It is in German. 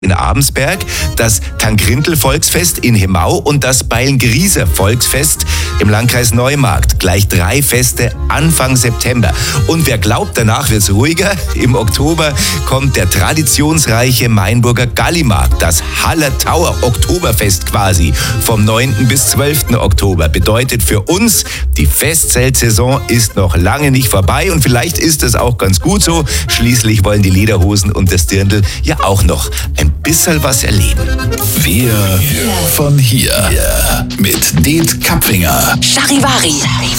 in Abensberg, das Tankrindl-Volksfest in Hemau und das Beilngries Volksfest im Landkreis Neumarkt. Gleich 3 Feste Anfang September. Und wer glaubt, danach wird's ruhiger, im Oktober kommt der traditionsreiche Mainburger Gallimarkt, das Hallertauer Oktoberfest quasi, vom 9. bis 12. Oktober. Bedeutet für uns, die Festzeltsaison ist noch lange nicht vorbei und vielleicht ist es auch ganz gut so. Schließlich wollen die Lederhosen und das Dirndl ja auch noch ein bisschen was erleben. Wir von hier mit Det Kapfinger. Charivari.